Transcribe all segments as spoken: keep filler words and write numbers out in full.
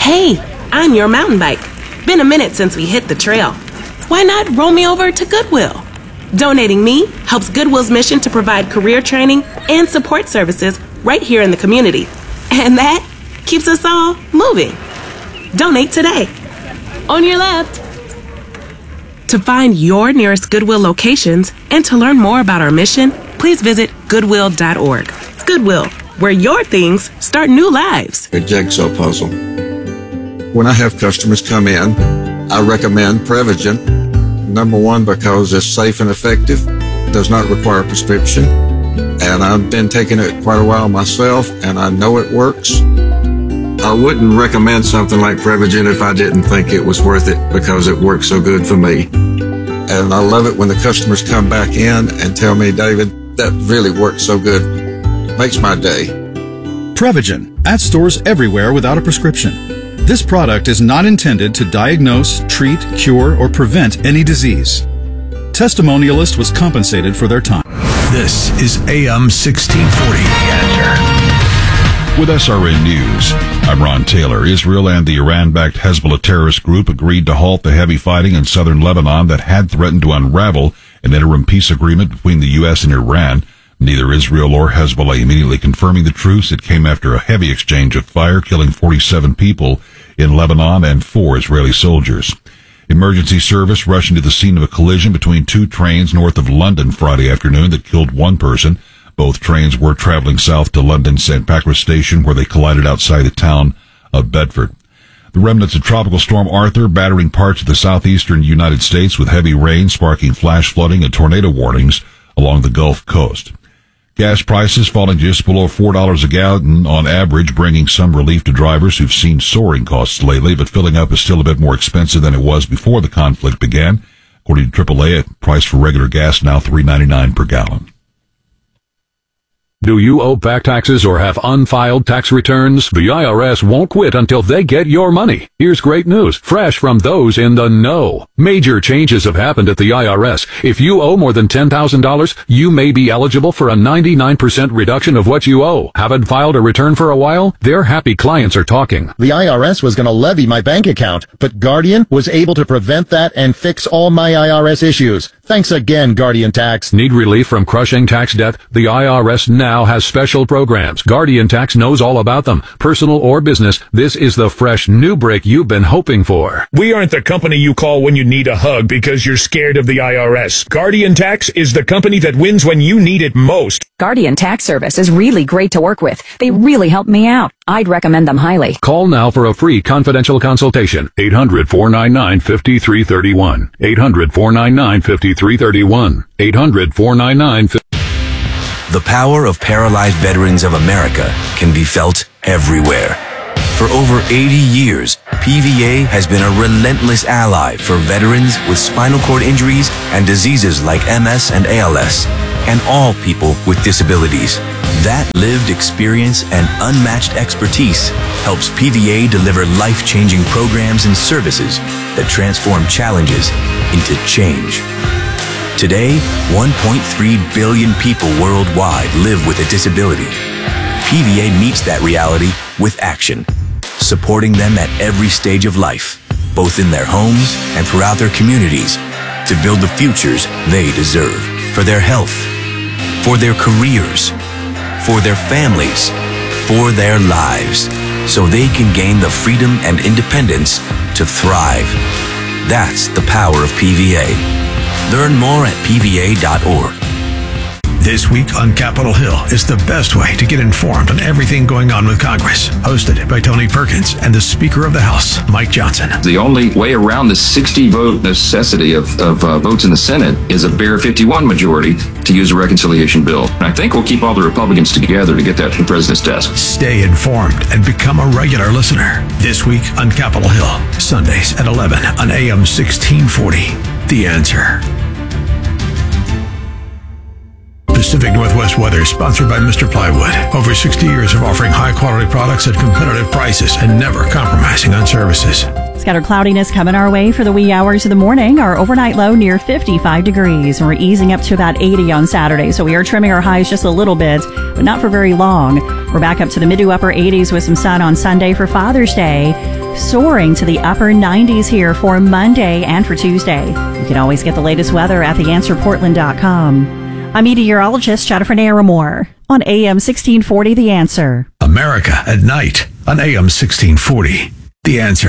Hey, I'm your mountain bike. Been a minute since we hit the trail. Why not roll me over to Goodwill? Donating me helps Goodwill's mission to provide career training and support services right here in the community. And that keeps us all moving. Donate today. On your left. To find your nearest Goodwill locations and to learn more about our mission, please visit goodwill dot org. Goodwill, where your things start new lives. A jigsaw puzzle. When I have customers come in, I recommend Prevagen. Number one, because it's safe and effective, does not require a prescription, and I've been taking it quite a while myself, and I know it works. I wouldn't recommend something like Prevagen if I didn't think it was worth it because it works so good for me. And I love it when the customers come back in and tell me, David, that really works so good. Makes my day. Prevagen, at stores everywhere without a prescription. This product is not intended to diagnose, treat, cure, or prevent any disease. Testimonialist was compensated for their time. This is A M sixteen forty. The Answer. With S R N News, I'm Ron Taylor. Israel and the Iran-backed Hezbollah terrorist group agreed to halt the heavy fighting in southern Lebanon that had threatened to unravel an interim peace agreement between the U S and Iran. Neither Israel or Hezbollah immediately confirming the truce. It came after a heavy exchange of fire, killing forty-seven people in Lebanon and four Israeli soldiers. Emergency service rushed into the scene of a collision between two trains north of London Friday afternoon that killed one person. Both trains were traveling south to London's Saint Pancras station, where they collided outside the town of Bedford. The remnants of Tropical Storm Arthur battering parts of the southeastern United States with heavy rain, sparking flash flooding and tornado warnings along the Gulf Coast. Gas prices falling just below four dollars a gallon on average, bringing some relief to drivers who've seen soaring costs lately, but filling up is still a bit more expensive than it was before the conflict began. According to triple A, a price for regular gas now three dollars and ninety-nine cents per gallon. Do you owe back taxes or have unfiled tax returns? The I R S won't quit until they get your money. Here's great news, fresh from those in the know. Major changes have happened at the I R S. If you owe more than ten thousand dollars, you may be eligible for a ninety-nine percent reduction of what you owe. Haven't filed a return for a while? Their happy clients are talking. The I R S was going to levy my bank account, but Guardian was able to prevent that and fix all my I R S issues. Thanks again, Guardian Tax. Need relief from crushing tax debt? The I R S now has special programs. Guardian Tax knows all about them. Personal or business, this is the fresh new break you've been hoping for. We aren't the company you call when you need a hug because you're scared of the I R S. Guardian Tax is the company that wins when you need it most. Guardian Tax Service is really great to work with. They really helped me out. I'd recommend them highly. Call now for a free confidential consultation. eight hundred, four nine nine, five three three one. eight hundred, four nine nine, five three three one. eight hundred, four nine nine, five three three one. The power of Paralyzed Veterans of America can be felt everywhere. For over eighty years, P V A has been a relentless ally for veterans with spinal cord injuries and diseases like M S and A L S, and all people with disabilities. That lived experience and unmatched expertise helps P V A deliver life-changing programs and services that transform challenges into change. Today, one point three billion people worldwide live with a disability. P V A meets that reality with action, supporting them at every stage of life, both in their homes and throughout their communities, to build the futures they deserve for their health, for their careers, for their families, for their lives, so they can gain the freedom and independence to thrive. That's the power of P V A. Learn more at P V A dot org. This week on Capitol Hill is the best way to get informed on everything going on with Congress. Hosted by Tony Perkins and the Speaker of the House, Mike Johnson. The only way around the sixty-vote necessity of, of uh, votes in the Senate is a bare fifty-one majority to use a reconciliation bill. And I think we'll keep all the Republicans together to get that to the President's desk. Stay informed and become a regular listener. This week on Capitol Hill, Sundays at eleven on A M sixteen forty. The Answer. Pacific Northwest weather, sponsored by Mister Plywood. Over sixty years of offering high-quality products at competitive prices and never compromising on services. Scattered cloudiness coming our way for the wee hours of the morning. Our overnight low near fifty-five degrees. And we're easing up to about eighty on Saturday. So we are trimming our highs just a little bit, but not for very long. We're back up to the mid to upper eighties with some sun on Sunday for Father's Day. soaring to the upper nineties here for Monday and for Tuesday. You can always get the latest weather at the answer portland dot com. I'm meteorologist Jennifer Naramore on A M sixteen forty The Answer. America at night on A M sixteen forty. The Answer.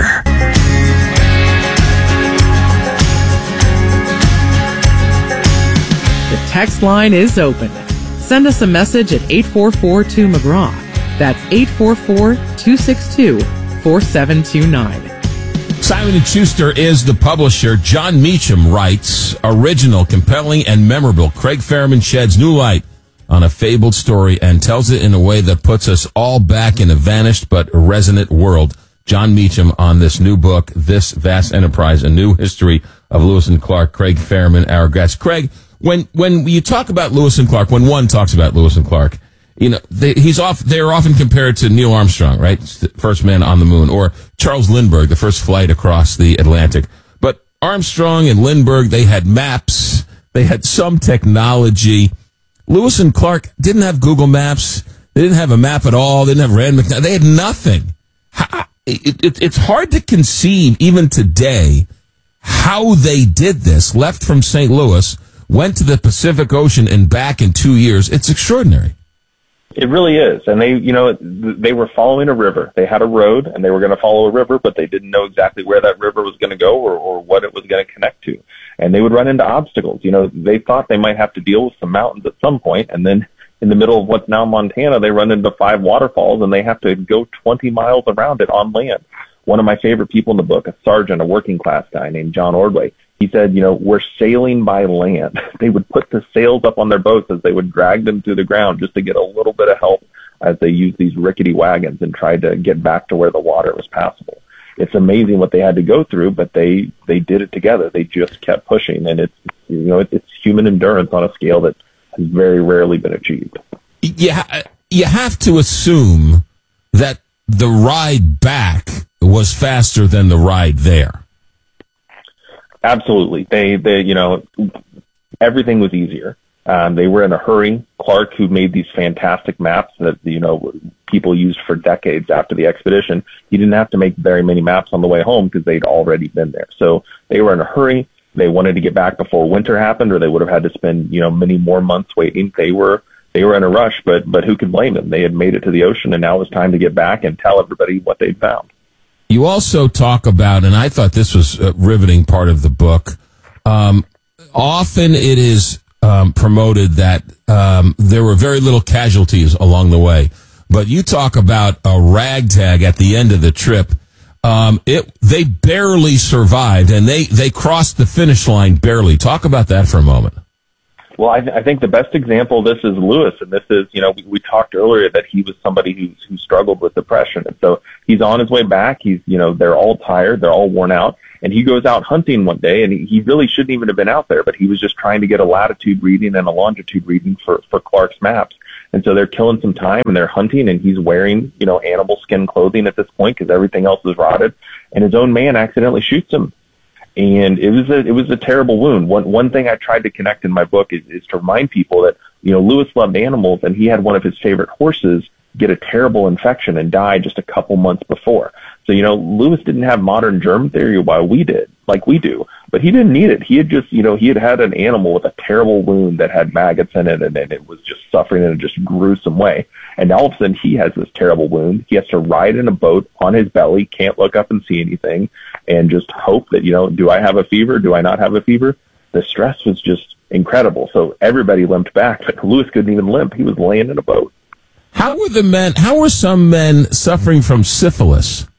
The text line is open. Send us a message at eight four four two McGraw. That's eight four four, two six two, four seven two nine. Simon and Schuster is the publisher. John Meacham writes, original, compelling, and memorable. Craig Fairman sheds new light on a fabled story and tells it in a way that puts us all back in a vanished but resonant world. John Meacham on this new book, This Vast Enterprise, A New History of Lewis and Clark. Craig Fairman, our guest. Craig, when when you talk about Lewis and Clark, when one talks about Lewis and Clark, you know, they, he's off. They're often compared to Neil Armstrong, right? The first man on the moon, or Charles Lindbergh, the first flight across the Atlantic. But Armstrong and Lindbergh, they had maps. They had some technology. Lewis and Clark didn't have Google Maps. They didn't have a map at all. They didn't have Rand McNally. They had nothing. It, it, it's hard to conceive, even today, how they did this. Left from Saint Louis, went to the Pacific Ocean and back in two years. It's extraordinary. It really is. And they, you know, they were following a river. They had a road and they were going to follow a river, but they didn't know exactly where that river was going to go or, or what it was going to connect to. And they would run into obstacles. You know, they thought they might have to deal with some mountains at some point, and then in the middle of what's now Montana, they run into five waterfalls and they have to go twenty miles around it on land. One of my favorite people in the book, a sergeant, a working class guy named John Ordway, he said, you know, we're sailing by land. They would put the sails up on their boats as they would drag them through the ground just to get a little bit of help as they used these rickety wagons and tried to get back to where the water was passable. It's amazing what they had to go through, but they, they did it together. They just kept pushing, and it's, you know, it's human endurance on a scale that has very rarely been achieved. Yeah, you have to assume that the ride back was faster than the ride there. Absolutely. They, they, you know, everything was easier. Um, they were in a hurry. Clark, who made these fantastic maps that, you know, people used for decades after the expedition, he didn't have to make very many maps on the way home because they'd already been there. So they were in a hurry. They wanted to get back before winter happened, or they would have had to spend, you know, many more months waiting. They were, they were in a rush, but, but who could blame them? They had made it to the ocean, and now it was time to get back and tell everybody what they'd found. You also talk about, and I thought this was a riveting part of the book, um, often it is um, promoted that um, there were very little casualties along the way. But you talk about a ragtag at the end of the trip. Um, it they barely survived, and they, they crossed the finish line barely. Talk about that for a moment. Well, I, th- I think the best example of this is Lewis, and this is, you know, we, we talked earlier that he was somebody who, who struggled with depression, and so he's on his way back. He's, you know, they're all tired, they're all worn out, and he goes out hunting one day, and he, he really shouldn't even have been out there, but he was just trying to get a latitude reading and a longitude reading for, for Clark's maps. And so they're killing some time and they're hunting, and he's wearing, you know, animal skin clothing at this point because everything else is rotted, and his own man accidentally shoots him. And it was a, it was a terrible wound. One, one thing I tried to connect in my book is, is to remind people that, you know, Lewis loved animals, and he had one of his favorite horses get a terrible infection and die just a couple months before. So, you know, Lewis didn't have modern germ theory while we did, like we do, but he didn't need it. He had just, you know, he had had an animal with a terrible wound that had maggots in it, and, and it was just suffering in a just gruesome way. And all of a sudden he has this terrible wound. He has to ride in a boat on his belly, can't look up and see anything, and just hope that, you know, do I have a fever? Do I not have a fever? The stress was just incredible. So everybody limped back, but Lewis couldn't even limp. He was laying in a boat. How were the men, how were some men suffering from syphilis?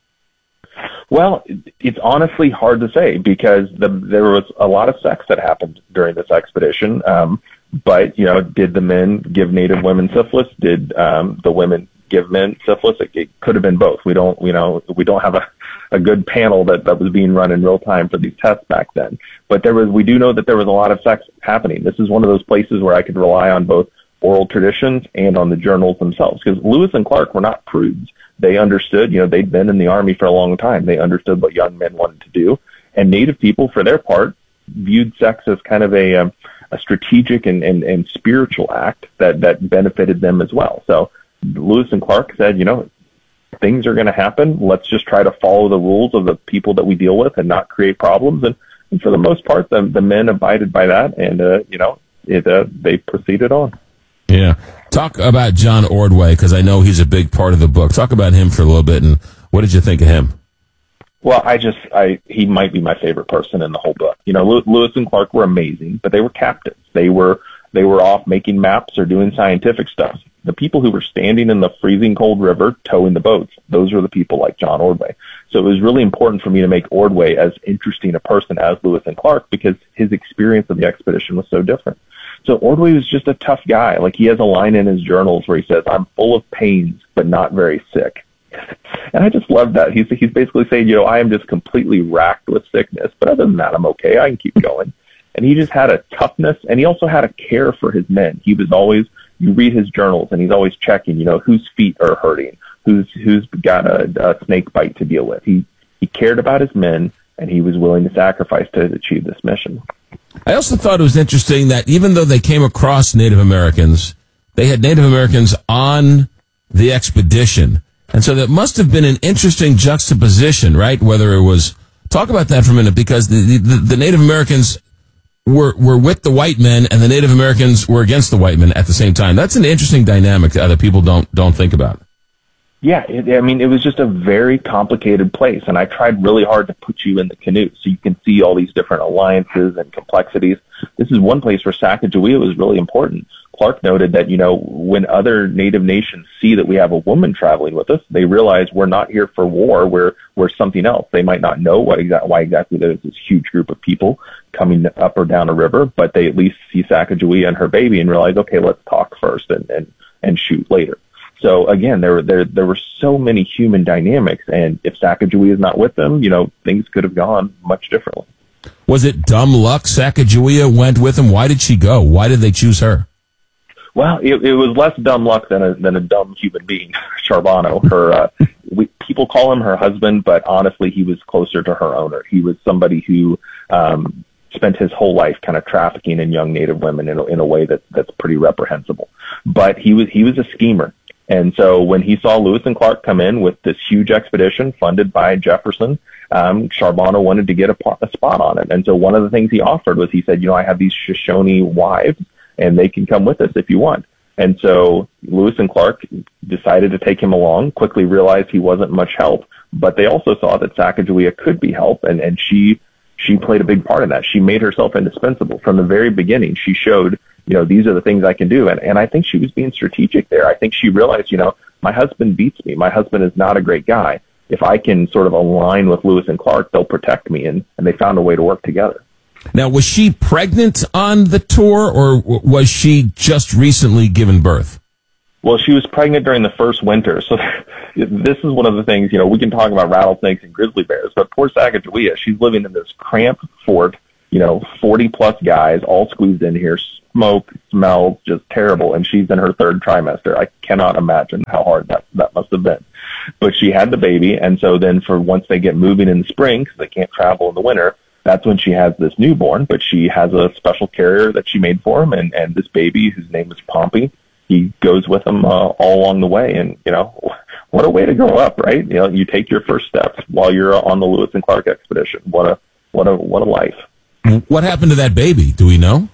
Well, it's honestly hard to say because the, there was a lot of sex that happened during this expedition. Um, but, you know, did the men give Native women syphilis? Did um, the women give men syphilis? It, it could have been both. We don't, you know, we don't have a, a good panel that, that was being run in real time for these tests back then. But there was, we do know that there was a lot of sex happening. This is one of those places where I could rely on both oral traditions and on the journals themselves, because Lewis and Clark were not prudes. They understood, you know, they'd been in the Army for a long time. They understood what young men wanted to do. And Native people, for their part, viewed sex as kind of a, um, a strategic and, and, and spiritual act that, that benefited them as well. So Lewis and Clark said, you know, things are going to happen. Let's just try to follow the rules of the people that we deal with and not create problems. And, and for the most part, the, the men abided by that, and, uh, you know, it, uh, they proceeded on. Yeah. Talk about John Ordway, because I know he's a big part of the book. Talk about him for a little bit, and what did you think of him? Well, I just, I, he might be my favorite person in the whole book. You know, Lewis and Clark were amazing, but they were captains. They were, they were off making maps or doing scientific stuff. The people who were standing in the freezing cold river towing the boats, those were the people like John Ordway. So it was really important for me to make Ordway as interesting a person as Lewis and Clark, because his experience of the expedition was so different. So Ordway was just a tough guy. Like, he has a line in his journals where he says, "I'm full of pains, but not very sick." And I just love that. He's, he's basically saying, you know, I am just completely racked with sickness, but other than that, I'm okay. I can keep going. And he just had a toughness, and he also had a care for his men. He was always, you read his journals, and he's always checking, you know, whose feet are hurting, who's who's got a, a snake bite to deal with. He he cared about his men, and he was willing to sacrifice to achieve this mission. I also thought it was interesting that even though they came across Native Americans, they had Native Americans on the expedition. And so that must have been an interesting juxtaposition, right? Whether it was, talk about that for a minute, because the, the, the Native Americans were, were with the white men and the Native Americans were against the white men at the same time. That's an interesting dynamic that people don't, don't think about. Yeah, it, I mean, it was just a very complicated place, and I tried really hard to put you in the canoe so you can see all these different alliances and complexities. This is one place where Sacagawea was really important. Clark noted that, you know, when other Native nations see that we have a woman traveling with us, they realize we're not here for war, we're, we're something else. They might not know what exa- why exactly there's this huge group of people coming up or down a river, but they at least see Sacagawea and her baby and realize, okay, let's talk first and, and, and shoot later. So again, there were there there were so many human dynamics, and if Sacagawea is not with them, you know, things could have gone much differently. Was it dumb luck Sacagawea went with him? Why did she go? Why did they choose her? Well, it, it was less dumb luck than a than a dumb human being. Charbonneau, her uh, we, people call him her husband, but honestly, he was closer to her owner. He was somebody who um, spent his whole life kind of trafficking in young Native women in a, in a way that that's pretty reprehensible. But he was he was a schemer. And so when he saw Lewis and Clark come in with this huge expedition funded by Jefferson, um, Charbonneau wanted to get a, a spot on it. And so one of the things he offered was, he said, you know, I have these Shoshone wives, and they can come with us if you want. And so Lewis and Clark decided to take him along, quickly realized he wasn't much help, but they also saw that Sacagawea could be help, and, and she she played a big part in that. She made herself indispensable. From the very beginning, she showed, you know, these are the things I can do. And, and I think she was being strategic there. I think she realized, you know, my husband beats me. My husband is not a great guy. If I can sort of align with Lewis and Clark, they'll protect me. And, and they found a way to work together. Now, was she pregnant on the tour, or was she just recently given birth? Well, she was pregnant during the first winter. So this is one of the things, you know, we can talk about rattlesnakes and grizzly bears, but poor Sacagawea, she's living in this cramped fort, you know, forty plus guys all squeezed in here, smoke, smells, just terrible. And she's in her third trimester. I cannot imagine how hard that, that must have been. But she had the baby. And so then for once they get moving in the spring, because they can't travel in the winter, that's when she has this newborn. But she has a special carrier that she made for him. And, and this baby, whose name is Pompey, he goes with him uh, all along the way. And, you know, what a way to grow up, right? You know, you take your first steps while you're on the Lewis and Clark expedition. What a, what a, what a life. What happened to that baby? Do we know?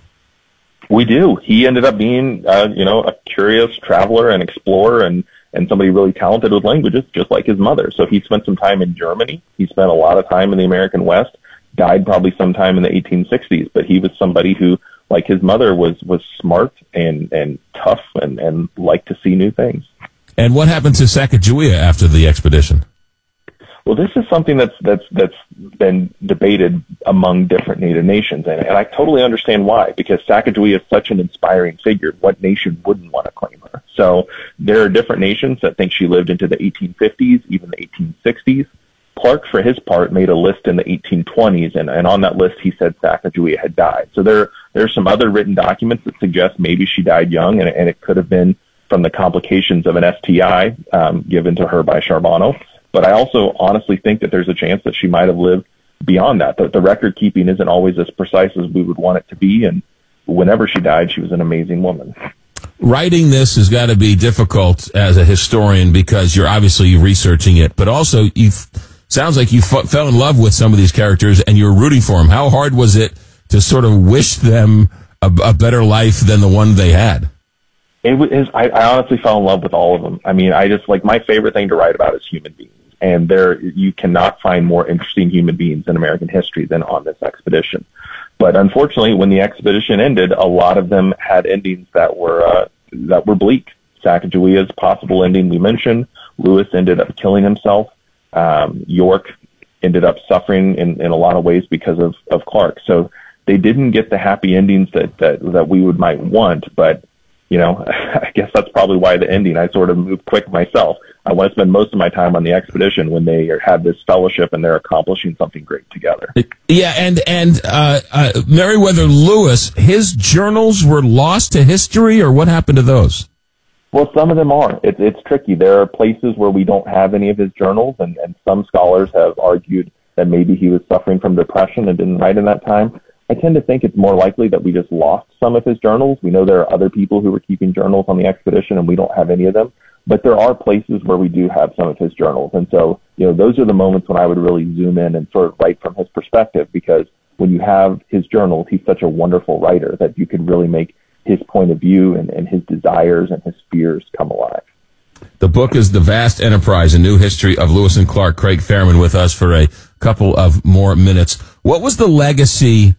We do. He ended up being, uh, you know, a curious traveler and explorer, and, and somebody really talented with languages, just like his mother. So he spent some time in Germany. He spent a lot of time in the American West, died probably sometime in the eighteen sixties, but he was somebody who, like his mother, was, was smart and, and tough and, and liked to see new things. And what happened to Sacagawea after the expedition? Well, this is something that's that's that's been debated among different Native nations, and, and I totally understand why, because Sacagawea is such an inspiring figure. What nation wouldn't want to claim her? So there are different nations that think she lived into the eighteen fifties, even the eighteen sixties. Clark, for his part, made a list in the eighteen twenties, and, and on that list he said Sacagawea had died. So there there are some other written documents that suggest maybe she died young, and, and it could have been from the complications of an S T I um, given to her by Charbonneau. But I also honestly think that there's a chance that she might have lived beyond that. The, the record keeping isn't always as precise as we would want it to be, and whenever she died, she was an amazing woman. writing this has got to be difficult as a historian because you're obviously researching it, but also you sounds like you f- fell in love with some of these characters and you were rooting for them. How hard was it to sort of wish them a, a better life than the one they had? It was, I, I honestly fell in love with all of them. I mean, I just like my favorite thing to write about is human beings. And there, you cannot find more interesting human beings in American history than on this expedition. But unfortunately, when the expedition ended, a lot of them had endings that were uh, that were bleak. Sacagawea's possible ending we mentioned. Lewis ended up killing himself. Um, York ended up suffering in, in a lot of ways because of, of Clark. So they didn't get the happy endings that, that, that we would might want. But, you know, I guess that's probably why the ending, I sort of moved quick myself. I want to spend most of my time on the expedition when they have this fellowship and they're accomplishing something great together. Yeah, and and uh, uh, Meriwether Lewis, his journals were lost to history, or what happened to those? Well, some of them are. It's it's tricky. There are places where we don't have any of his journals, and, and some scholars have argued that maybe he was suffering from depression and didn't write in that time. I tend to think it's more likely that we just lost some of his journals. We know there are other people who were keeping journals on the expedition, and we don't have any of them. But there are places where we do have some of his journals. And so, you know, those are the moments when I would really zoom in and sort of write from his perspective, because when you have his journals, he's such a wonderful writer that you could really make his point of view and, and his desires and his fears come alive. The book is The Vast Enterprise, A New History of Lewis and Clark. Craig Fairman with us for a couple of more minutes. What was the legacy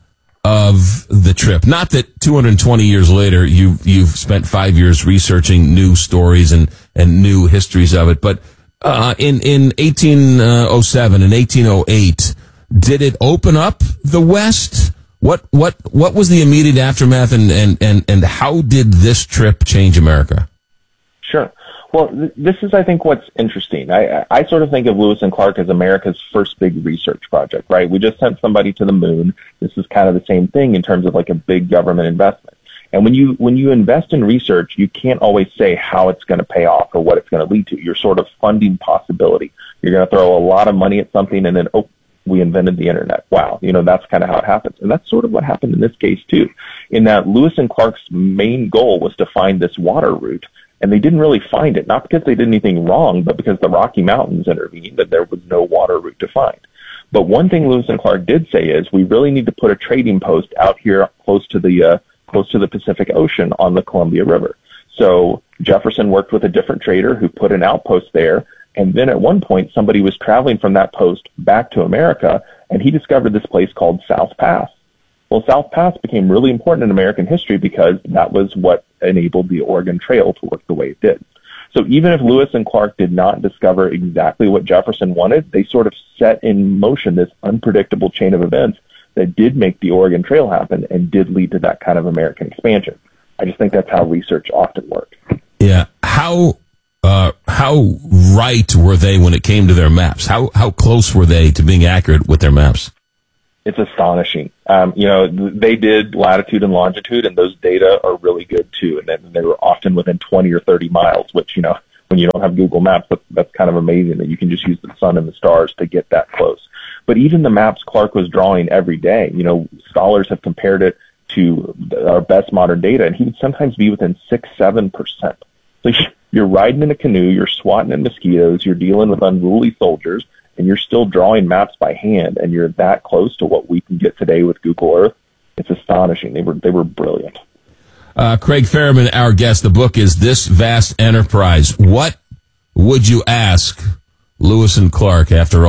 of the trip? Not that two hundred twenty years later, you, you've spent five years researching new stories and, and new histories of it, but uh, in, in eighteen oh seven and eighteen oh eight, did it open up the West? What, what, what was the immediate aftermath, and, and, and, and how did this trip change America? Sure. Well, th- this is, I think, what's interesting. I, I sort of think of Lewis and Clark as America's first big research project, right? We just sent somebody to the moon. This is kind of the same thing in terms of like a big government investment. And when you when you invest in research, you can't always say how it's going to pay off or what it's going to lead to. You're sort of funding possibility. You're going to throw a lot of money at something and then, oh, we invented the internet. Wow. You know, that's kind of how it happens. And that's sort of what happened in this case, too, in that Lewis and Clark's main goal was to find this water route. And they didn't really find it, not because they did anything wrong, but because the Rocky Mountains intervened and there was no water route to find. But one thing Lewis and Clark did say is we really need to put a trading post out here close to the uh, close to the Pacific Ocean on the Columbia River. So Jefferson worked with a different trader who put an outpost there. And then at one point, somebody was traveling from that post back to America, and he discovered this place called South Pass. Well, South Pass became really important in American history because that was what enabled the Oregon Trail to work the way it did. So even if Lewis and Clark did not discover exactly what Jefferson wanted, they sort of set in motion this unpredictable chain of events that did make the Oregon Trail happen and did lead to that kind of American expansion. I just think that's how research often works. Yeah. How uh, how right were they when it came to their maps? How how close were they to being accurate with their maps? It's astonishing. Um, you know, they did latitude and longitude, and those data are really good too. And then they were often within twenty or thirty miles, which, you know, when you don't have Google Maps, that's, that's kind of amazing that you can just use the sun and the stars to get that close. But even the maps Clark was drawing every day, you know, scholars have compared it to our best modern data, and he would sometimes be within six, seven percent. So you're riding in a canoe, you're swatting at mosquitoes, you're dealing with unruly soldiers, and you're still drawing maps by hand, and you're that close to what we can get today with Google Earth. It's astonishing. They were they were brilliant. Uh, Craig Fairman, our guest. The book is This Vast Enterprise. What would you ask Lewis and Clark after all?